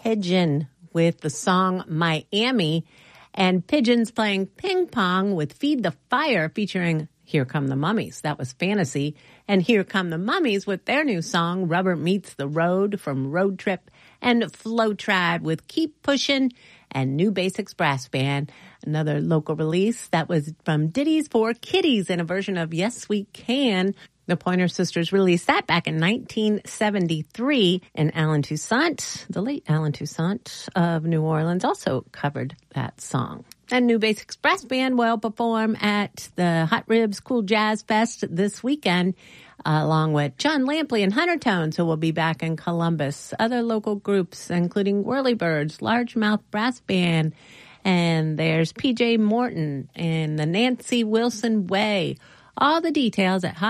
Pigeon with the song Miami, and Pigeons playing ping pong with Feed the Fire featuring Here Come the Mummies. That was Fantasy. And Here Come the Mummies with their new song Rubber Meets the Road from Road Trip, and Flow Tribe with Keep Pushing, and New Basics Brass Band, another local release that was from Ditties for Kitties in a version of Yes We Can. The Pointer Sisters released that back in 1973, and Alan Toussaint, the late Alan Toussaint of New Orleans, also covered that song. And New Basics Brass Band will perform at the Hot Ribs Cool Jazz Fest this weekend, along with John Lampley and Hunter Tones, who will be back in Columbus. Other local groups, including Whirlybirds, Largemouth Brass Band, and there's P.J. Morton and the Nancy Wilson Way. All the details at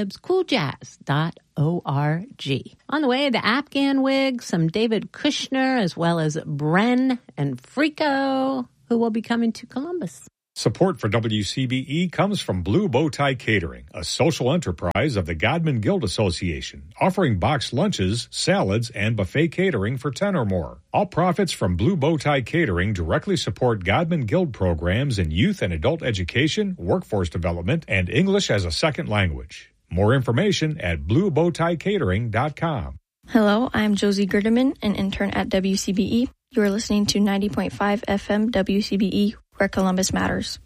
hotribscooljazz.org. On the way, the Afghan Wigs, some David Kushner, as well as Bren and Frico, who will be coming to Columbus. Support for WCBE comes from Blue Bow Tie Catering, a social enterprise of the Godman Guild Association, offering boxed lunches, salads, and buffet catering for 10 or more. All profits from Blue Bow Tie Catering directly support Godman Guild programs in youth and adult education, workforce development, and English as a second language. More information at bluebowtiecatering.com. Hello, I'm Josie Gerdeman, an intern at WCBE. You are listening to 90.5 FM WCBE, where Columbus matters.